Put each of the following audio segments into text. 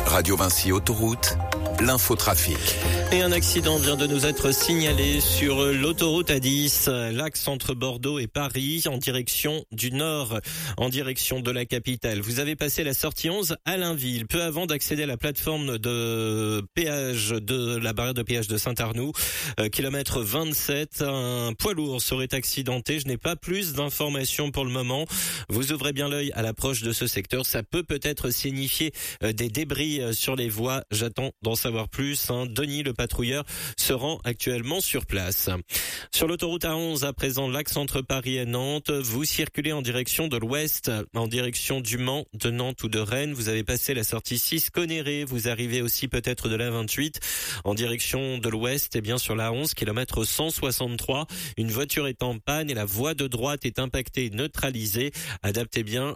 Radio Vinci Autoroute, l'infotrafic. Et un accident vient de nous être signalé sur l'autoroute A10, l'axe entre Bordeaux et Paris, en direction du nord, en direction de la capitale. Vous avez passé la sortie 11 à Allainville, peu avant d'accéder à la plateforme de péage de la barrière de péage de Saint-Arnoux, kilomètre 27. Un poids lourd serait accidenté. Je n'ai pas plus d'informations pour le moment. Vous ouvrez bien l'œil à l'approche de ce secteur. Ça peut-être signifier des débris sur les voies. J'attends d'en savoir plus. Denis, le patrouilleur, se rend actuellement sur place. Sur l'autoroute A11, à présent, l'axe entre Paris et Nantes, vous circulez en direction de l'ouest, en direction du Mans, de Nantes ou de Rennes. Vous avez passé la sortie 6 Conéré. Vous arrivez aussi peut-être de la 28 en direction de l'ouest. Et bien sur la 11, kilomètre 163, une voiture est en panne et la voie de droite est impactée et neutralisée. Adaptez bien,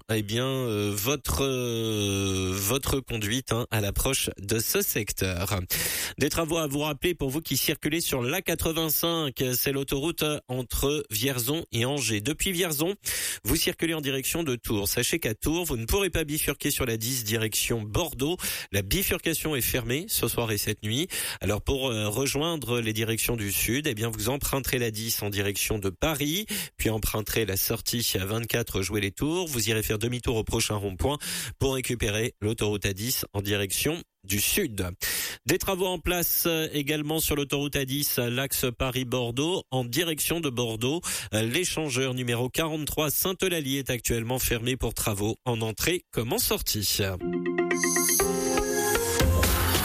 votre conduite à l'approche de ce secteur. Des travaux à vous rappeler pour vous qui circulez sur l'A85, c'est l'autoroute entre Vierzon et Angers. Depuis Vierzon, vous circulez en direction de Tours. Sachez qu'à Tours, vous ne pourrez pas bifurquer sur la 10 direction Bordeaux. La bifurcation est fermée ce soir et cette nuit. Alors pour rejoindre les directions du sud, vous emprunterez la 10 en direction de Paris, puis emprunterez la sortie à 24 jouer les Tours. Vous irez faire demi-tour au prochain rond-point pour récupérer l'autoroute A10 en direction du sud. Des travaux en place également sur l'autoroute A10, l'axe Paris-Bordeaux, en direction de Bordeaux. L'échangeur numéro 43 Saint-Eulalie est actuellement fermé pour travaux en entrée comme en sortie.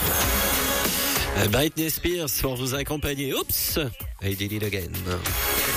Britney Spears pour vous accompagner. Oups, I did it again.